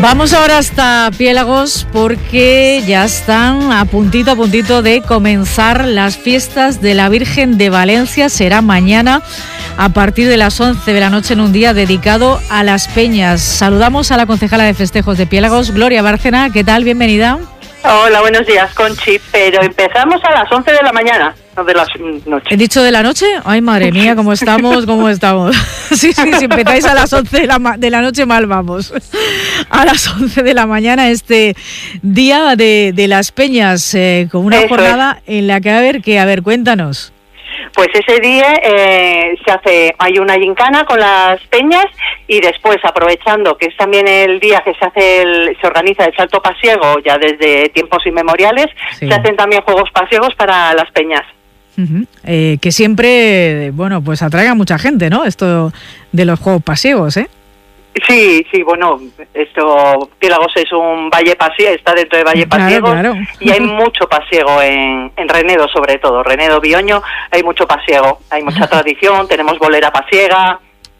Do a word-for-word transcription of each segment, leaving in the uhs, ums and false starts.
Vamos ahora hasta Piélagos porque ya están a puntito a puntito de comenzar las fiestas de la Virgen de Valencia. Será mañana a partir de las once de la noche en un día dedicado a las peñas. Saludamos a la concejala de festejos de Piélagos, Gloria Bárcena. ¿Qué tal? Bienvenida. Hola, buenos días, Conchi, pero empezamos a las once de la mañana, no de la noche. ¿He dicho de la noche? Ay, madre mía, ¿cómo estamos? ¿Cómo estamos? Sí, sí, si empezáis a las once de la, ma- de la noche, mal vamos. A las once de la mañana, este día de, de las peñas, eh, con una Eso jornada es. En la que, a ver, que, a ver, cuéntanos. Pues ese día eh, se hace, hay una gincana con las peñas y después, aprovechando que es también el día que se hace el, se organiza el salto pasiego ya desde tiempos inmemoriales, sí. Se hacen también juegos pasiegos para las peñas. Uh-huh. Eh, que siempre, bueno, pues atrae a mucha gente, ¿no? Esto de los juegos pasiegos, ¿eh? Sí, sí, bueno, esto Piélagos es un valle pasiego, está dentro de Valle Pasiego, claro, claro. Y hay mucho pasiego en, en Renedo, sobre todo, Renedo, Bioño, hay mucho pasiego, hay mucha tradición, tenemos bolera pasiega.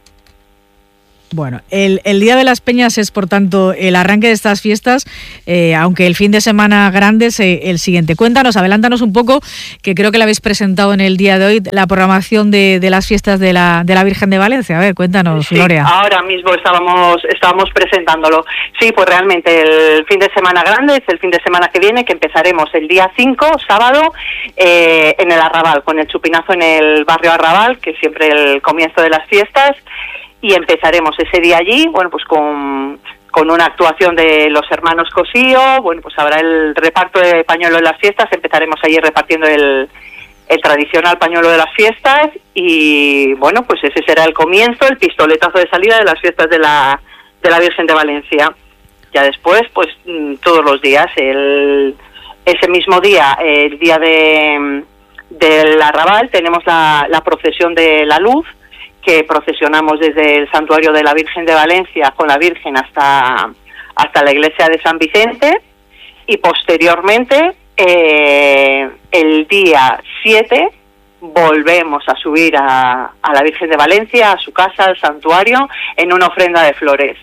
Bueno, el, el Día de las Peñas es, por tanto, el arranque de estas fiestas, eh, aunque el fin de semana grande es eh, el siguiente. Cuéntanos, adelántanos un poco, que creo que la habéis presentado en el día de hoy, la programación de, de las fiestas de la, de la Virgen de Valencia. A ver, cuéntanos, sí, Gloria. Ahora mismo estábamos, estábamos presentándolo. Sí, pues realmente el fin de semana grande es el fin de semana que viene, que empezaremos el día cinco, sábado, eh, en el Arrabal, con el chupinazo en el barrio Arrabal, que es siempre el comienzo de las fiestas. Y empezaremos ese día allí, bueno, pues con, con una actuación de los hermanos Cosío, bueno, pues habrá el reparto de pañuelo en las fiestas, empezaremos allí repartiendo el, el tradicional pañuelo de las fiestas y, bueno, pues ese será el comienzo, el pistoletazo de salida de las fiestas de la, de la Virgen de Valencia. Ya después, pues todos los días, el, ese mismo día, el día de del Arrabal, tenemos la, la procesión de la luz, que procesionamos desde el santuario de la Virgen de Valencia con la Virgen hasta, hasta la iglesia de San Vicente y posteriormente eh, el día siete volvemos a subir a, a la Virgen de Valencia, a su casa, al santuario, en una ofrenda de flores.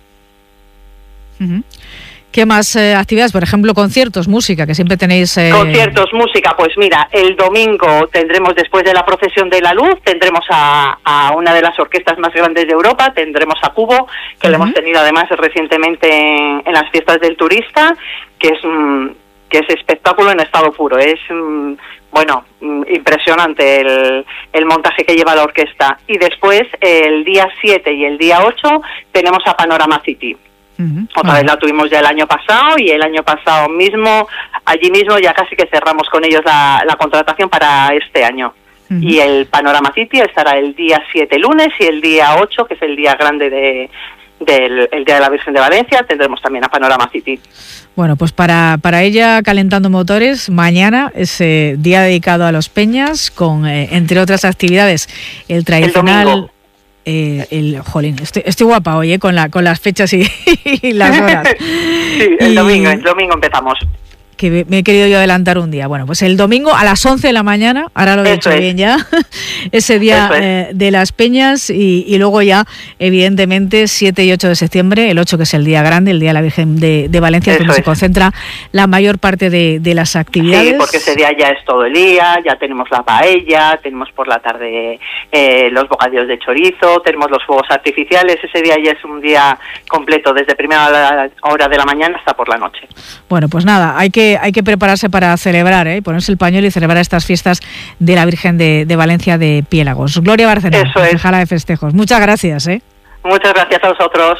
Uh-huh. ¿Qué más eh, actividades? Por ejemplo, conciertos, música, que siempre tenéis... Eh... Conciertos, música, pues mira, el domingo tendremos, después de la procesión de la luz, tendremos a, a una de las orquestas más grandes de Europa, tendremos a Cubo, que uh-huh. lo hemos tenido además recientemente en, en las fiestas del turista, que es, mm, que es espectáculo en estado puro, es... Mm, bueno, impresionante el, el montaje que lleva la orquesta. Y después, el día siete y el día ocho, tenemos a Panorama City. Uh-huh. Otra vez la tuvimos ya el año pasado y el año pasado mismo, allí mismo ya casi que cerramos con ellos la, la contratación para este año. Uh-huh. Y el Panorama City estará el día siete lunes y el día ocho, que es el día grande de, del el Día de la Virgen de Valencia, tendremos también a Panorama City. Bueno, pues para, para ella, calentando motores, mañana ese día dedicado a los peñas, con, eh, entre otras actividades, el tradicional... El Eh, el jolín, estoy, estoy guapa hoy, eh, con la con las fechas y, y las horas. Sí, el y, domingo, el domingo empezamos. Que me he querido yo adelantar un día. Bueno, pues el domingo a las once de la mañana, ahora lo he dicho bien ya, ese día es. eh, de las peñas y, y luego ya, evidentemente, siete y ocho de septiembre, el ocho que es el día grande, el día de la Virgen de, de Valencia, Eso donde es. se concentra la mayor parte de, de las actividades. Sí, porque ese día ya es todo el día, ya tenemos la paella, tenemos por la tarde eh, los bocadillos de chorizo, tenemos los fuegos artificiales, ese día ya es un día completo, desde primera hora de la mañana hasta por la noche. Bueno, pues nada, hay que hay que prepararse para celebrar, ¿eh? Ponerse el pañuelo y celebrar estas fiestas de la Virgen de, de Valencia de Piélagos. Gloria Bárcena, concejala de festejos. Muchas gracias. ¿eh? Muchas gracias a vosotros.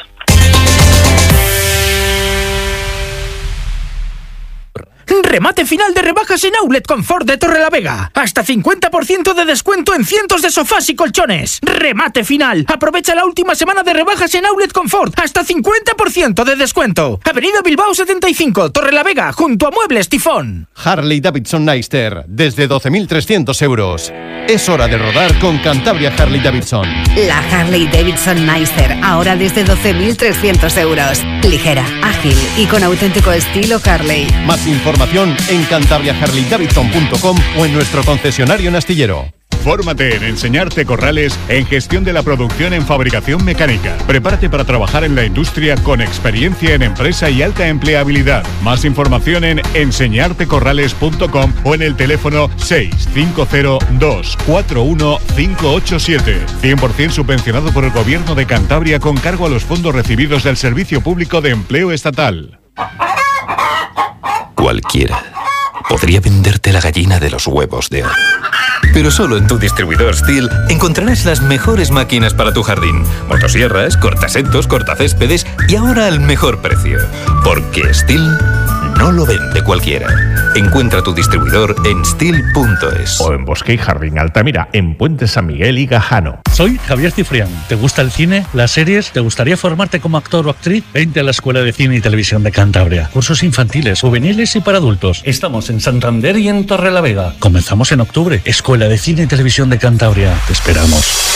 Remate final de rebajas en Outlet Confort de Torrelavega. Hasta cincuenta por ciento de descuento en cientos de sofás y colchones. Remate final. Aprovecha la última semana de rebajas en Outlet Confort. Hasta cincuenta por ciento de descuento. Avenida Bilbao setenta y cinco, Torrelavega, junto a Muebles Tifón. Harley Davidson Neister, desde doce mil trescientos euros. Es hora de rodar con Cantabria Harley Davidson. La Harley Davidson Neister, ahora desde doce mil trescientos euros. Ligera, ágil y con auténtico estilo Harley. Más información en cantabria harley davidson punto com o en nuestro concesionario en Astillero. Fórmate en Enseñarte Corrales en gestión de la producción en fabricación mecánica. Prepárate para trabajar en la industria con experiencia en empresa y alta empleabilidad. Más información en enseñarte corrales punto com o en el teléfono seis cinco cero dos cuatro uno cinco ocho siete. cien por ciento subvencionado por el Gobierno de Cantabria con cargo a los fondos recibidos del Servicio Público de Empleo Estatal. Cualquiera podría venderte la gallina de los huevos de oro. Pero solo en tu distribuidor STIHL encontrarás las mejores máquinas para tu jardín. Motosierras, cortasetos, cortacéspedes y ahora al mejor precio. Porque STIHL no lo vende cualquiera. Encuentra tu distribuidor en stihl punto es. O en Bosque y Jardín Altamira, en Puente San Miguel y Gajano. Soy Javier Cifrián. ¿Te gusta el cine, las series? ¿Te gustaría formarte como actor o actriz? Vente a la Escuela de Cine y Televisión de Cantabria. Cursos infantiles, juveniles y para adultos. Estamos en Santander y en Torrelavega. Comenzamos en octubre. Escuela de Cine y Televisión de Cantabria. Te esperamos.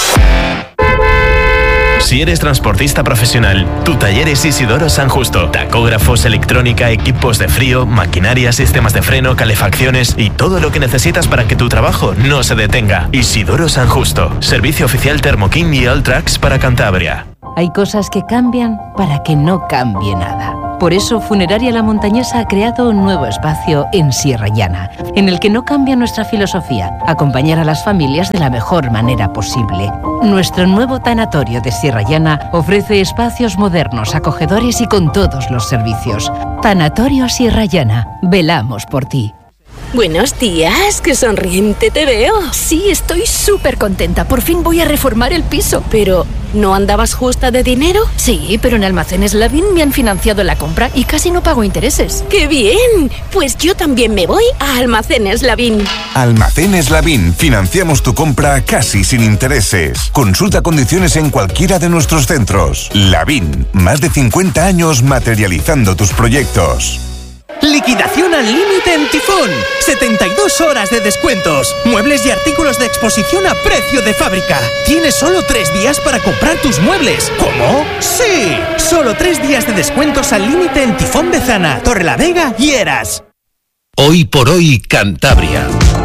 Si eres transportista profesional, tu taller es Isidoro San Justo. Tacógrafos, electrónica, equipos de frío, maquinaria, sistemas de freno, calefacciones y todo lo que necesitas para que tu trabajo no se detenga. Isidoro San Justo. Servicio oficial Thermoking y Alltrax para Cantabria. Hay cosas que cambian para que no cambie nada. Por eso Funeraria La Montañesa ha creado un nuevo espacio en Sierra Llana, en el que no cambia nuestra filosofía, acompañar a las familias de la mejor manera posible. Nuestro nuevo tanatorio de Sierra Llana ofrece espacios modernos, acogedores y con todos los servicios. Tanatorio Sierra Llana. Velamos por ti. Buenos días, qué sonriente te veo. Sí, estoy súper contenta. Por fin voy a reformar el piso. Pero, ¿no andabas justa de dinero? Sí, pero en Almacenes Lavín me han financiado la compra y casi no pago intereses. ¡Qué bien! Pues yo también me voy a Almacenes Lavín. Almacenes Lavín. Financiamos tu compra casi sin intereses. Consulta condiciones en cualquiera de nuestros centros. Lavín. Más de cincuenta años materializando tus proyectos. Liquidación al límite en Tifón. setenta y dos horas de descuentos. Muebles y artículos de exposición a precio de fábrica. Tienes solo tres días para comprar tus muebles. ¿Cómo? ¡Sí! Solo tres días de descuentos al límite en Tifón Bezana, Torrelavega y Eras. Hoy por hoy, Cantabria.